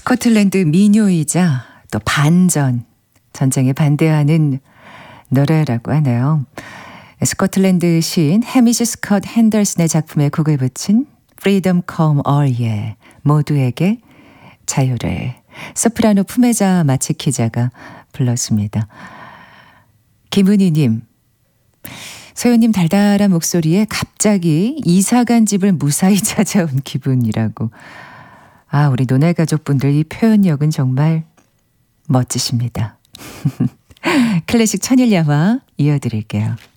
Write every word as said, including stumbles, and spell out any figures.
스코틀랜드 민요이자 또 반전, 전쟁에 반대하는 노래라고 하네요. 스코틀랜드 시인 해미지 스콧 핸더슨의 작품에 곡을 붙인 Freedom Come All Ye, 모두에게 자유를, 소프라노 품혜자 마치키자가 불렀습니다. 김은희님, 소연님 달달한 목소리에 갑자기 이사간 집을 무사히 찾아온 기분이라고. 아, 우리 노날 가족분들 이 표현력은 정말 멋지십니다. 클래식 천일야화 이어드릴게요.